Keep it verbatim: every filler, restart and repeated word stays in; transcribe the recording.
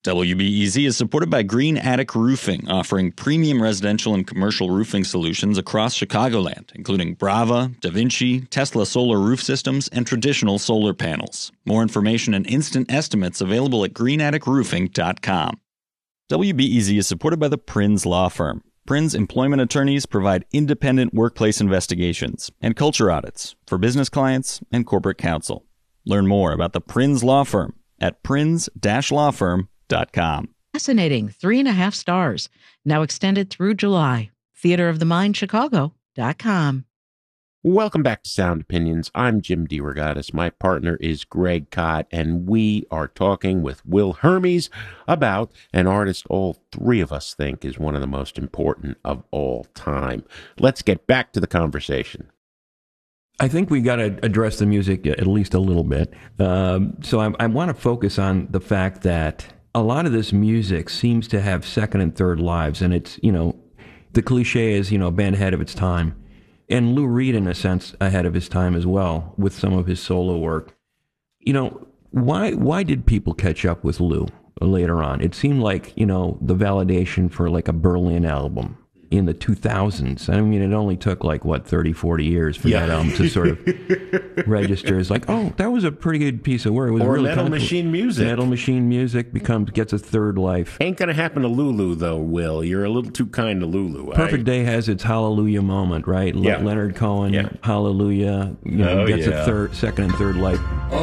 W B E Z is supported by Green Attic Roofing, offering premium residential and commercial roofing solutions across Chicagoland, including Brava, DaVinci, Tesla solar roof systems, and traditional solar panels. More information and instant estimates available at green attic roofing dot com. W B E Z is supported by the Prins Law Firm. Prins employment attorneys provide independent workplace investigations and culture audits for business clients and corporate counsel. Learn more about the Prins Law Firm at prins dash law firm dot com. Fascinating. Three and a half stars. Now extended through July. theater of the mind chicago dot com. Welcome back to Sound Opinions. I'm Jim DeRogatis. My partner is Greg Kot, and we are talking with Will Hermes about an artist all three of us think is one of the most important of all time. Let's get back to the conversation. I think we got to address the music at least a little bit. Um, so I, I want to focus on the fact that a lot of this music seems to have second and third lives, and it's, you know, the cliche is, you know, a band ahead of its time. And Lou Reed, in a sense, ahead of his time as well, with some of his solo work. You know, why why did people catch up with Lou later on? It seemed like, you know, the validation for like a Berlin album in the two thousands. I mean, it only took like, what, thirty, forty years for yeah. that album to sort of register as like, oh, that was a pretty good piece of work. It was or really Metal Machine Music. Metal Machine Music becomes gets a third life. Ain't going to happen to Lulu, though, Will. You're a little too kind to Lulu. Perfect I... Day has its hallelujah moment, right? Yeah. Le- Leonard Cohen, yeah. hallelujah, you know, oh, gets yeah. a third, second and third life.